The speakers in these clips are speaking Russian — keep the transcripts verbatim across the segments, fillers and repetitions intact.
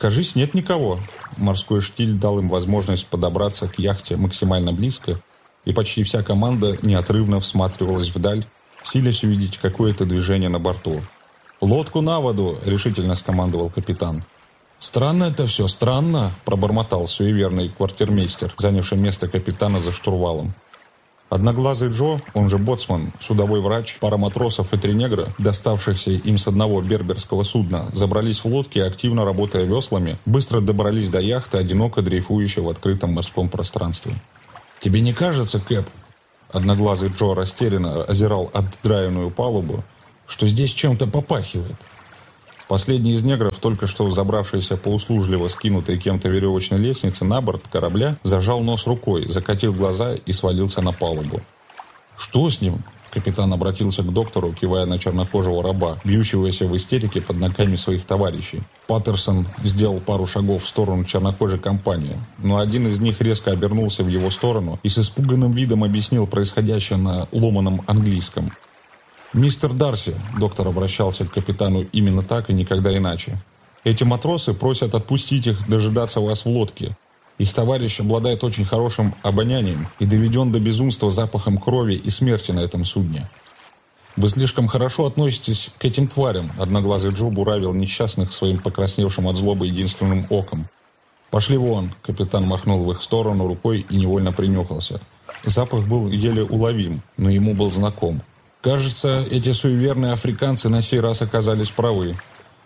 Кажись, нет никого. Морской штиль дал им возможность подобраться к яхте максимально близко, и почти вся команда неотрывно всматривалась вдаль, силясь увидеть какое-то движение на борту. «Лодку на воду!» — решительно скомандовал капитан. «Странно это все, странно!» — пробормотал суеверный квартирмейстер, занявший место капитана за штурвалом. Одноглазый Джо, он же боцман, судовой врач, пара матросов и три негра, доставшихся им с одного берберского судна, забрались в лодки и, активно работая веслами, быстро добрались до яхты, одиноко дрейфующей в открытом морском пространстве. «Тебе не кажется, Кэп?» Одноглазый Джо растерянно озирал отдраенную палубу, что здесь чем-то попахивает. Последний из негров, только что забравшийся по услужливо скинутой кем-то веревочной лестнице на борт корабля, зажал нос рукой, закатил глаза и свалился на палубу. «Что с ним?» Капитан обратился к доктору, кивая на чернокожего раба, бьющегося в истерике под ногами своих товарищей. Паттерсон сделал пару шагов в сторону чернокожей компании, но один из них резко обернулся в его сторону и с испуганным видом объяснил происходящее на ломаном английском. «Мистер Дарси», — доктор обращался к капитану именно так и никогда иначе, — «эти матросы просят отпустить их дожидаться вас в лодке. Их товарищ обладает очень хорошим обонянием и доведен до безумства запахом крови и смерти на этом судне». «Вы слишком хорошо относитесь к этим тварям», — одноглазый Джо буравил несчастных своим покрасневшим от злобы единственным оком. «Пошли вон», — капитан махнул в их сторону рукой и невольно принюхался. Запах был еле уловим, но ему был знаком. Кажется, эти суеверные африканцы на сей раз оказались правы.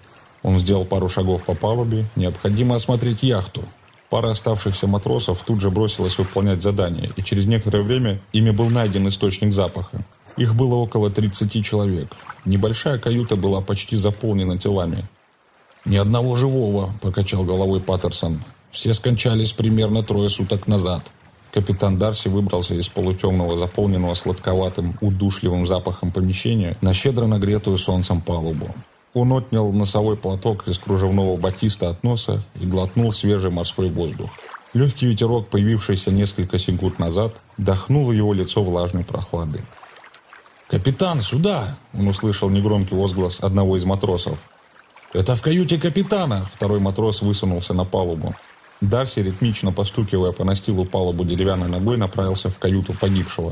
Он сделал пару шагов по палубе. Необходимо осмотреть яхту. Пара оставшихся матросов тут же бросилась выполнять задание, и через некоторое время ими был найден источник запаха. Их было около тридцати человек. Небольшая каюта была почти заполнена телами. «Ни одного живого», — покачал головой Паттерсон. «Все скончались примерно трое суток назад». Капитан Дарси выбрался из полутемного, заполненного сладковатым, удушливым запахом помещения на щедро нагретую солнцем палубу. Он отнял носовой платок из кружевного батиста от носа и глотнул свежий морской воздух. Легкий ветерок, появившийся несколько секунд назад, дохнул в его лицо влажной прохладой. «Капитан, сюда!» — он услышал негромкий возглас одного из матросов. «Это в каюте капитана!» — второй матрос высунулся на палубу. Дарси, ритмично постукивая по настилу палубу деревянной ногой, направился в каюту погибшего.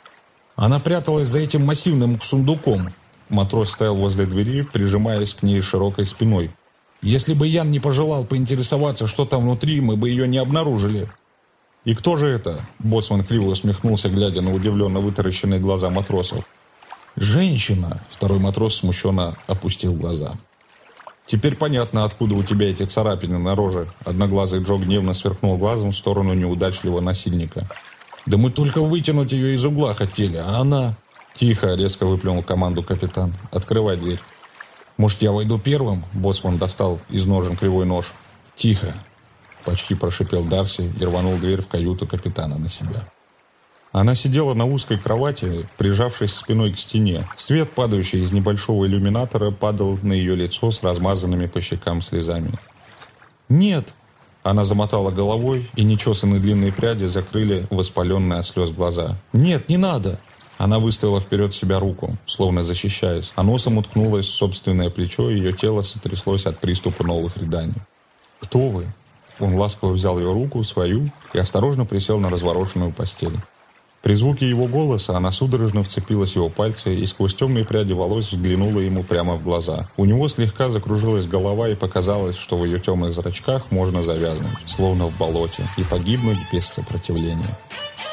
«Она пряталась за этим массивным сундуком». Матрос стоял возле двери, прижимаясь к ней широкой спиной. «Если бы Ян не пожелал поинтересоваться, что там внутри, мы бы ее не обнаружили». «И кто же это?» — боцман криво усмехнулся, глядя на удивленно вытаращенные глаза матросов. «Женщина!» — второй матрос смущенно опустил глаза. «Теперь понятно, откуда у тебя эти царапины на роже». Одноглазый Джо гневно сверкнул глазом в сторону неудачливого насильника. «Да мы только вытянуть ее из угла хотели, а она...» «Тихо!» — резко выплюнул команду капитан. «Открывай дверь». «Может, я войду первым?» — боцман достал из ножен кривой нож. «Тихо!» — почти прошипел Дарси и рванул дверь в каюту капитана на себя. Она сидела на узкой кровати, прижавшись спиной к стене. Свет, падающий из небольшого иллюминатора, падал на ее лицо с размазанными по щекам слезами. «Нет!» Она замотала головой, и нечесанные длинные пряди закрыли воспаленные от слез глаза. «Нет, не надо!» Она выставила вперед себя руку, словно защищаясь, а носом уткнулась в собственное плечо, и ее тело сотряслось от приступа новых рыданий. «Кто вы?» Он ласково взял ее руку, свою, и осторожно присел на разворошенную постель. При звуке его голоса она судорожно вцепилась в его пальцы и сквозь темные пряди волос взглянула ему прямо в глаза. У него слегка закружилась голова, и показалось, что в ее темных зрачках можно завязнуть, словно в болоте, и погибнуть без сопротивления.